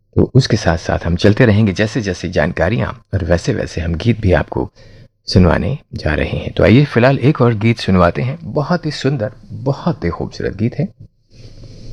तो उसके साथ साथ हम चलते रहेंगे जैसे जैसे जानकारियाँ और वैसे वैसे हम गीत भी आपको सुनवाने जा रहे हैं। तो आइए फिलहाल एक और गीत सुनवाते हैं, बहुत ही सुंदर, बहुत ही खूबसूरत गीत है।